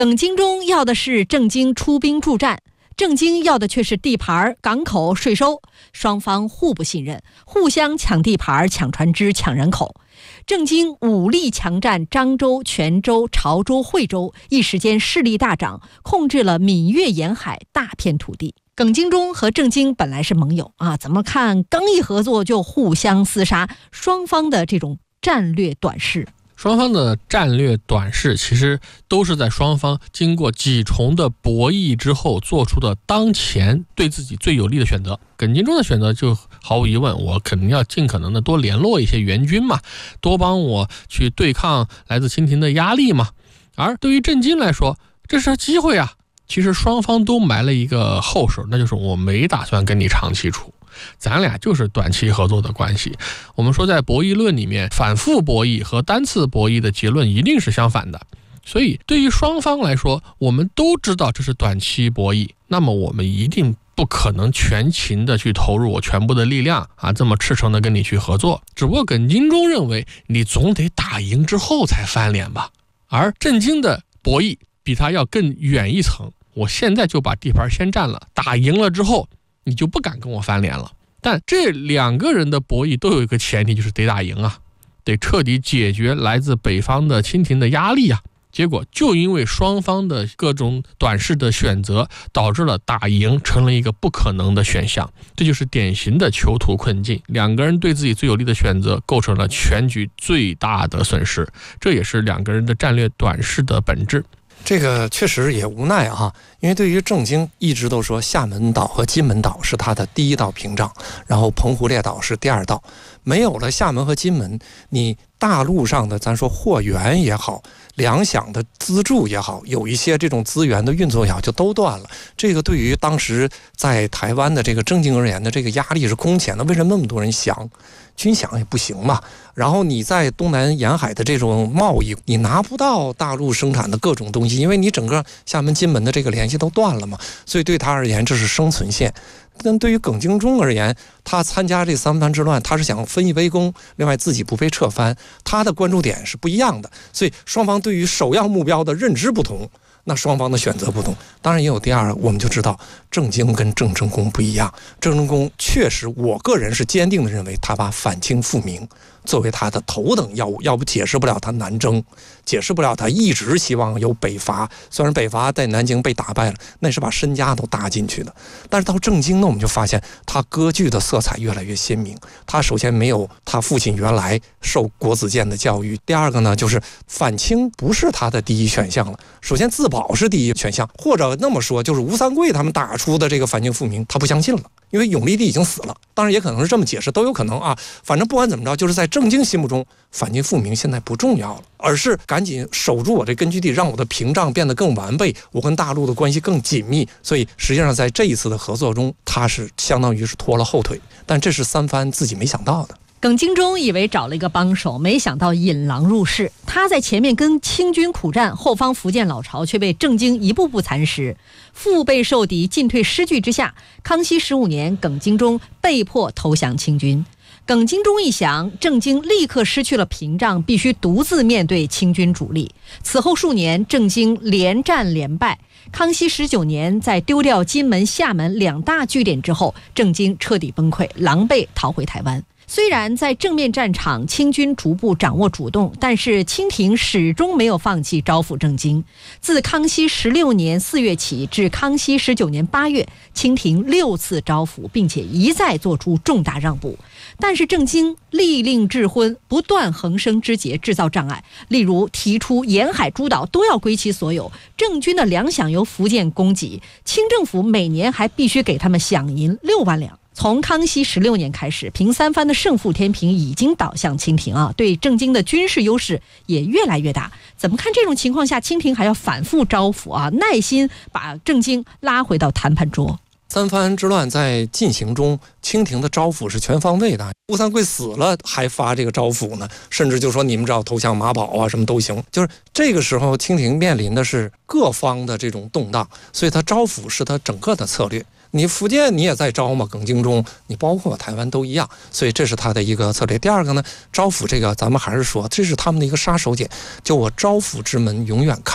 耿精忠要的是郑经出兵助战，郑经要的却是地盘、港口、税收，双方互不信任，互相抢地盘、抢船只、抢人口。郑经武力强占漳州、泉州、潮州、惠州，一时间势力大涨，控制了闽粤沿海大片土地。耿精忠和郑经本来是盟友啊，怎么看刚一合作就互相厮杀，双方的这种战略短视。 双方的战略短视其实都是在双方经过几重的博弈之后做出的当前对自己最有利的选择。耿精忠的选择就毫无疑问，我肯定要尽可能的多联络一些援军嘛，多帮我去对抗来自清廷的压力嘛。而对于郑经来说，这是机会啊。其实双方都埋了一个后手，那就是我没打算跟你长期处，咱俩就是短期合作的关系。我们说在博弈论里面，反复博弈和单次博弈的结论一定是相反的。所以对于双方来说，我们都知道这是短期博弈，那么我们一定不可能全情的去投入我全部的力量啊，这么赤诚的跟你去合作。只不过耿精忠认为你总得打赢之后才翻脸吧，而郑经的博弈比他要更远一层，我现在就把地盘先占了，打赢了之后你就不敢跟我翻脸了。但这两个人的博弈都有一个前提，就是得打赢啊，得彻底解决来自北方的清廷的压力啊。结果就因为双方的各种短视的选择，导致了打赢成了一个不可能的选项。这就是典型的囚徒困境，两个人对自己最有利的选择构成了全局最大的损失，这也是两个人的战略短视的本质。 这个确实也无奈啊，因为对于郑经一直都说厦门岛和金门岛是他的第一道屏障，然后澎湖列岛是第二道。没有了厦门和金门，你大陆上的咱说货源也好，粮饷的资助也好，有一些这种资源的运作也好，就都断了。这个对于当时在台湾的这个郑经而言的这个压力是空前的。为什么那么多人降？军饷也不行嘛，然后你在东南沿海的这种贸易，你拿不到大陆生产的各种东西，因为你整个厦门金门的这个联系都断了嘛，所以对他而言这是生存线。但对于耿精忠而言，他参加这三藩之乱，他是想分一杯羹，另外自己不被撤藩，他的关注点是不一样的，所以双方对于首要目标的认知不同，那双方的选择不同。当然也有第二，我们就知道郑经跟郑成功不一样。郑成功确实，我个人是坚定的认为他把反清复明作为他的头等要务，要不解释不了他南征，解释不了他一直希望有北伐。虽然北伐在南京被打败了，那是把身家都搭进去的。但是到郑经呢，我们就发现他割据的色彩越来越鲜明。他首先没有他父亲原来受国子监的教育，第二个呢，就是反清不是他的第一选项了。首先自保是第一选项，或者那么说，就是吴三桂他们打出的这个反清复明，他不相信了。因为永历帝已经死了，当然也可能是这么解释，都有可能啊。反正不管怎么着，就是在郑经心目中，反清复明现在不重要了，而是赶紧守住我这根据地，让我的屏障变得更完备，我跟大陆的关系更紧密。所以实际上在这一次的合作中，他是相当于是拖了后腿，但这是三藩自己没想到的。 耿精忠以为找了一个帮手，没想到引狼入室。他在前面跟清军苦战，后方福建老巢却被郑经一步步蚕食，腹背受敌，进退失据之下，康熙15年，耿精忠被迫投降清军。耿精忠一降，郑经立刻失去了屏障，必须独自面对清军主力。此后数年，郑经连战连败。康熙19年，在丢掉金门、厦门两大据点之后，郑经彻底崩溃，狼狈逃回台湾。虽然在正面战场清军逐步掌握主动，但是清廷始终没有放弃招抚郑经。自康熙16年4月起至康熙19年8月，清廷6次招抚，并且一再做出重大让步。但是郑经利令智昏，不断横生枝节，制造障碍。例如提出沿海诸岛都要归其所有，郑军的粮饷由福建供给，清政府每年还必须给他们饷银6万两。从康熙16年开始，平三藩的胜负天平已经倒向清廷啊，对郑经的军事优势也越来越大。怎么看这种情况下，清廷还要反复招抚啊，耐心把郑经拉回到谈判桌？ 三藩之乱在进行中，清廷的招抚是全方位的。吴三桂死了还发这个招抚呢，甚至就说你们只要投降马宝啊，什么都行。就是这个时候，清廷面临的是各方的这种动荡，所以他招抚是他整个的策略。你福建你也在招嘛，耿精忠，你包括台湾都一样，所以这是他的一个策略。第二个呢，招抚这个咱们还是说，这是他们的一个杀手锏，就我招抚之门永远开着。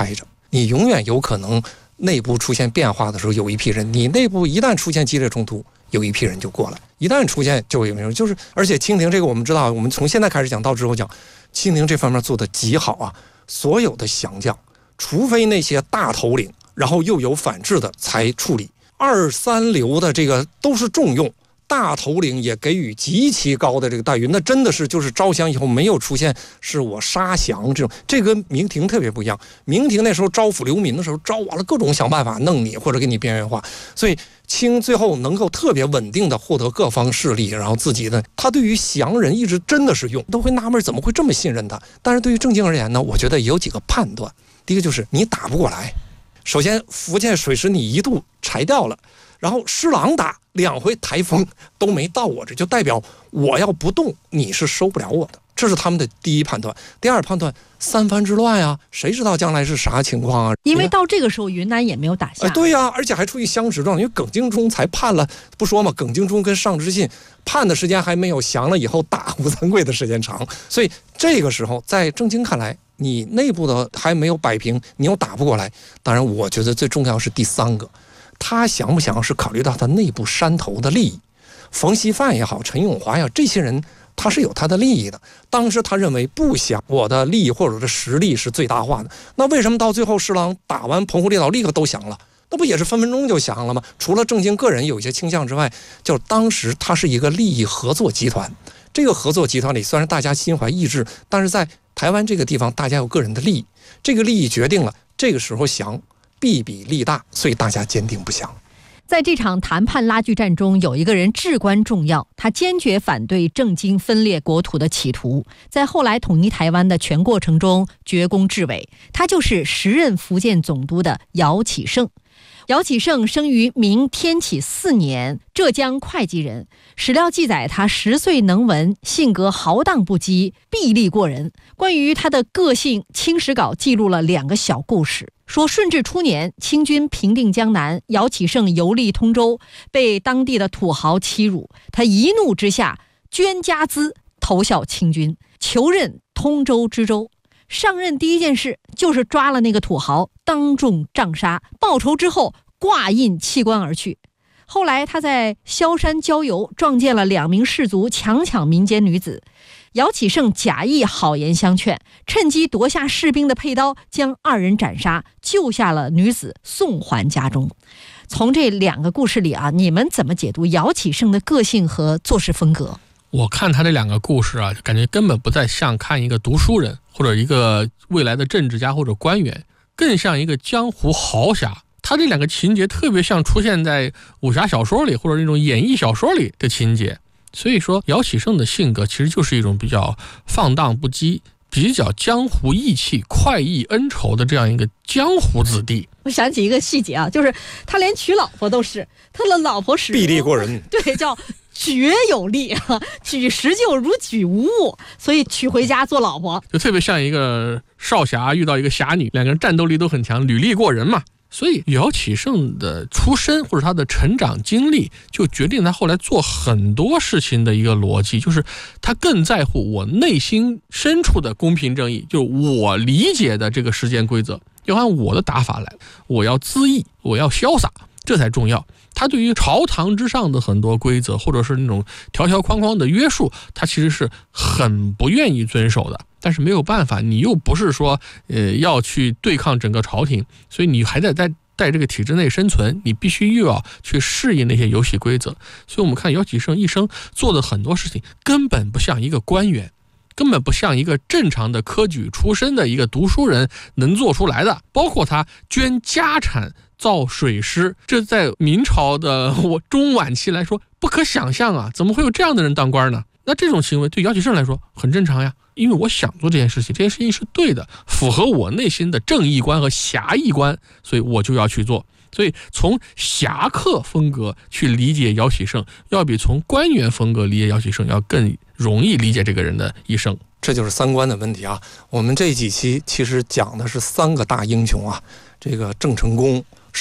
你永远有可能内部出现变化的时候，有一批人，你内部一旦出现激烈冲突，有一批人就过来，一旦出现就有人，就是而且清廷这个我们知道，我们从现在开始讲到之后讲，清廷这方面做的极好啊，所有的降将，除非那些大头领，然后又有反制的才处理，二三流的这个都是重用。大头领也给予极其高的这个待遇，那真的是就是招降以后没有出现是我杀降这种，这跟明廷特别不一样。明廷那时候招抚流民的时候，招完了各种想办法弄你或者给你边缘化，所以清最后能够特别稳定的获得各方势力，然后自己的他对于降人一直真的是用，都会纳闷怎么会这么信任他。但是对于郑经而言呢，我觉得也有几个判断。第一个就是你打不过来，首先福建水师你一度裁掉了，然后施琅打2回台风都没到我这，就代表我要不动你是收不了我的，这是他们的第一判断。第二判断，三藩之乱啊，谁知道将来是啥情况啊？ 因为到这个时候云南也没有打下。 对呀，而且还处于相持状态，因为耿精忠才判了，不说嘛，耿精忠跟尚之信判的时间还没有降了以后打吴三桂的时间长，所以这个时候在郑经看来，你内部的还没有摆平，你又打不过来。当然我觉得最重要是第三个，他想不想是考虑到他内部山头的利益，冯锡范也好，陈永华也好，这些人他是有他的利益的。当时他认为不想我的利益或者我的实力是最大化的，那为什么到最后施琅打完澎湖列岛立刻都降了？那不也是分分钟就降了吗？除了郑经个人有一些倾向之外，就当时他是一个利益合作集团。这个合作集团里虽然大家心怀一致，但是在台湾这个地方大家有个人的利益，这个利益决定了这个时候降必比利大，所以大家坚定不降。 在这场谈判拉锯战中，有一个人至关重要，他坚决反对郑经分裂国土的企图，在后来统一台湾的全过程中绝功至伟。他就是时任福建总督的姚启圣。姚启圣生于明天启4年，浙江会稽人。史料记载，他10岁能文，性格豪荡不羁，臂力过人。关于他的个性，《清史稿》记录了2个小故事。说顺治初年，清军平定江南，姚启圣游历通州，被当地的土豪欺辱，他一怒之下捐家资投效清军，求任通州知州。上任第一件事就是抓了那个土豪，当众杖杀，报仇之后挂印弃官而去。后来他在萧山郊游，撞见了2名士卒强抢民间女子，姚启圣假意好言相劝，趁机夺下士兵的佩刀，将2人斩杀，救下了女子，送还家中。从这2个故事里啊，你们怎么解读姚启圣的个性和做事风格？ 我看他这2个故事啊，感觉根本不再像看一个读书人或者一个未来的政治家或者官员，更像一个江湖豪侠。他这2个情节特别像出现在武侠小说里或者那种演绎小说里的情节。所以说姚启圣的性格其实就是一种比较放荡不羁，比较江湖义气、快意恩仇的这样一个江湖子弟。 我想起一个细节啊，就是他连娶老婆都是他的老婆是臂力过人， 对，叫绝有力啊，举石就如举无物，所以娶回家做老婆， 就特别像一个少侠遇到一个侠女，2个人战斗力都很强，履历过人嘛。所以姚启圣的出身或者他的成长经历，就决定他后来做很多事情的一个逻辑，就是他更在乎我内心深处的公平正义，就是我理解的这个世间规则要按我的打法来，我要恣意，我要潇洒，这才重要。他对于朝堂之上的很多规则或者是那种条条框框的约束，他其实是很不愿意遵守的。但是没有办法，你又不是说要去对抗整个朝廷，所以你还在这个体制内生存，你必须又要去适应那些游戏规则。所以我们看姚启圣一生做的很多事情根本不像一个官员，根本不像一个正常的科举出身的一个读书人能做出来的。包括他捐家产造水师，这在明朝的中晚期来说不可想象啊，怎么会有这样的人当官呢？那这种行为对姚启圣来说很正常呀，因为我想做这件事情，这件事情是对的，符合我内心的正义观和侠义观，所以我就要去做。所以从侠客风格去理解姚启圣，要比从官员风格理解姚启圣要更容易理解这个人的一生。 这就是三观的问题啊。我们这几期其实讲的是3个大英雄啊，这个郑成功、施琅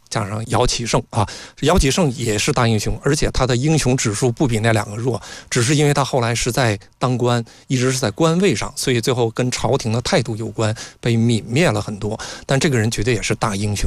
加上姚启圣啊，姚启圣也是大英雄，而且他的英雄指数不比那两个弱，只是因为他后来是在当官，一直是在官位上，所以最后跟朝廷的态度有关，被泯灭了很多。但这个人绝对也是大英雄。